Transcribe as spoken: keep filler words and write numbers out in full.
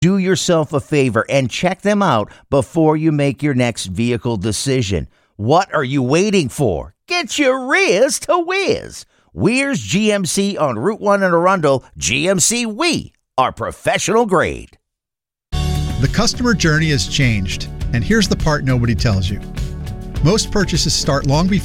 Do yourself a favor and check them out before you make your next vehicle decision. What are you waiting for? Get your Riz to whiz. Weir's G M C on Route one in Arundel. G M C, we are professional grade. The customer journey has changed, and here's the part nobody tells you. Most purchases start long before